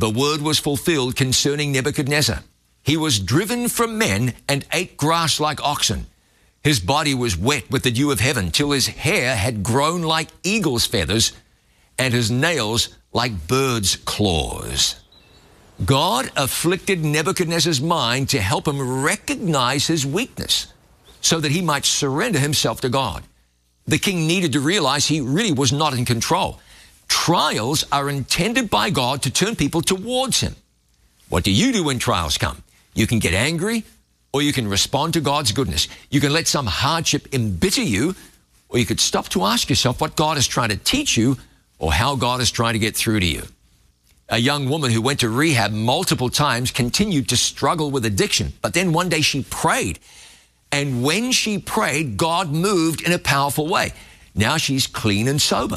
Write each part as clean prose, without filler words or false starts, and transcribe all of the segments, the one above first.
the word was fulfilled concerning Nebuchadnezzar. He was driven from men and ate grass like oxen. His body was wet with the dew of heaven, till his hair had grown like eagle's feathers, and his nails like birds' claws. God afflicted Nebuchadnezzar's mind to help him recognize his weakness, so that he might surrender himself to God. The king needed to realize he really was not in control. Trials are intended by God to turn people towards him. What do you do when trials come? You can get angry, or you can respond to God's goodness. You can let some hardship embitter you, or you could stop to ask yourself what God is trying to teach you, or how God is trying to get through to you. A young woman who went to rehab multiple times continued to struggle with addiction, but then one day she prayed. And when she prayed, God moved in a powerful way. Now she's clean and sober.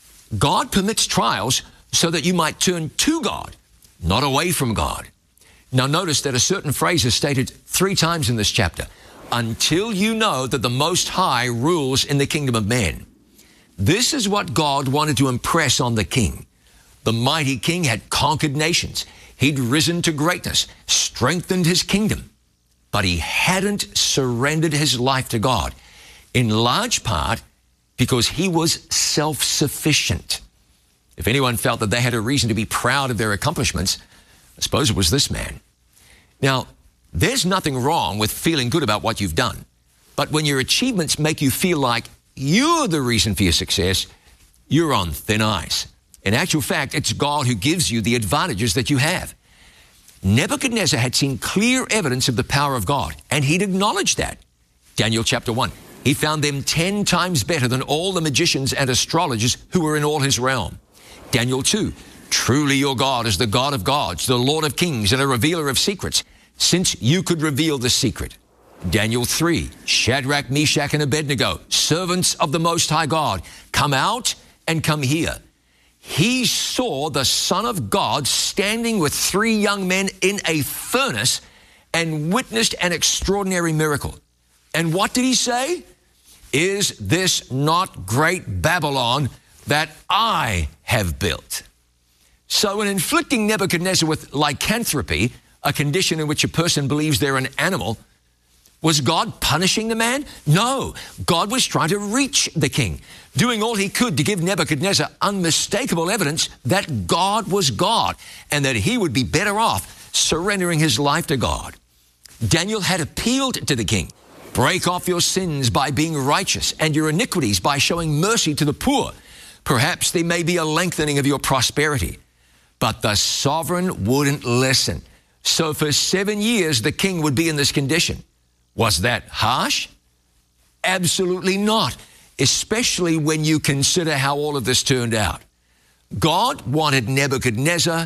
God permits trials so that you might turn to God, not away from God. Now notice that a certain phrase is stated 3 times in this chapter. Until you know that the Most High rules in the kingdom of men. This is what God wanted to impress on the king. The mighty king had conquered nations. He'd risen to greatness, strengthened his kingdom. But he hadn't surrendered his life to God, in large part because he was self-sufficient. If anyone felt that they had a reason to be proud of their accomplishments, I suppose it was this man. Now, there's nothing wrong with feeling good about what you've done. But when your achievements make you feel like you're the reason for your success, you're on thin ice. In actual fact, it's God who gives you the advantages that you have. Nebuchadnezzar had seen clear evidence of the power of God, and he'd acknowledged that. Daniel chapter 1, he found them 10 times better than all the magicians and astrologers who were in all his realm. Daniel 2, truly your God is the God of gods, the Lord of kings, and a revealer of secrets, since you could reveal the secret. Daniel 3, Shadrach, Meshach, and Abednego, servants of the Most High God, come out and come here. He saw the Son of God standing with 3 young men in a furnace and witnessed an extraordinary miracle. And what did he say? Is this not great Babylon that I have built? So in inflicting Nebuchadnezzar with lycanthropy, a condition in which a person believes they're an animal, was God punishing the man? No, God was trying to reach the king, doing all he could to give Nebuchadnezzar unmistakable evidence that God was God and that he would be better off surrendering his life to God. Daniel had appealed to the king. Break off your sins by being righteous and your iniquities by showing mercy to the poor. Perhaps there may be a lengthening of your prosperity. But the sovereign wouldn't listen. So for 7 years, the king would be in this condition. Was that harsh? Absolutely not, especially when you consider how all of this turned out. God wanted Nebuchadnezzar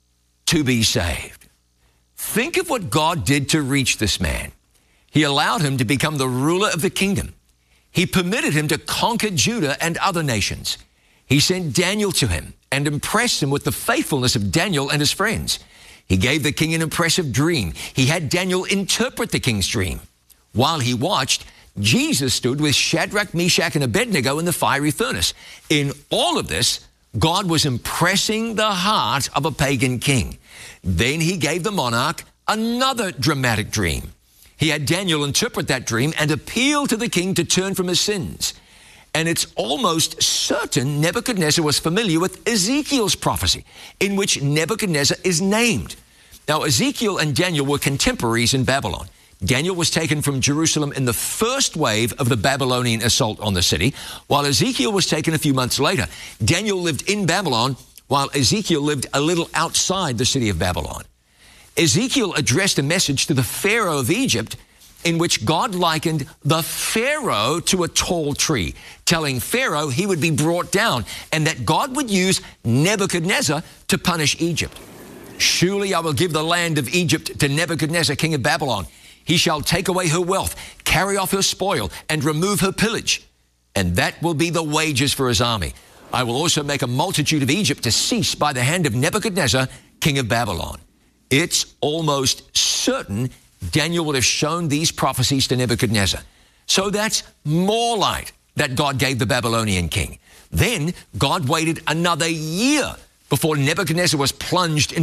to be saved. Think of what God did to reach this man. He allowed him to become the ruler of the kingdom. He permitted him to conquer Judah and other nations. He sent Daniel to him and impressed him with the faithfulness of Daniel and his friends. He gave the king an impressive dream. He had Daniel interpret the king's dream. While he watched, Jesus stood with Shadrach, Meshach, and Abednego in the fiery furnace. In all of this, God was impressing the heart of a pagan king. Then he gave the monarch another dramatic dream. He had Daniel interpret that dream and appeal to the king to turn from his sins. And it's almost certain Nebuchadnezzar was familiar with Ezekiel's prophecy, in which Nebuchadnezzar is named. Now, Ezekiel and Daniel were contemporaries in Babylon. Daniel was taken from Jerusalem in the first wave of the Babylonian assault on the city, while Ezekiel was taken a few months later. Daniel lived in Babylon, while Ezekiel lived a little outside the city of Babylon. Ezekiel addressed a message to the Pharaoh of Egypt in which God likened the Pharaoh to a tall tree, telling Pharaoh he would be brought down and that God would use Nebuchadnezzar to punish Egypt. Surely I will give the land of Egypt to Nebuchadnezzar, king of Babylon. He shall take away her wealth, carry off her spoil, and remove her pillage. And that will be the wages for his army. I will also make a multitude of Egypt to cease by the hand of Nebuchadnezzar, king of Babylon. It's almost certain Daniel would have shown these prophecies to Nebuchadnezzar. So that's more light that God gave the Babylonian king. Then God waited another year before Nebuchadnezzar was plunged in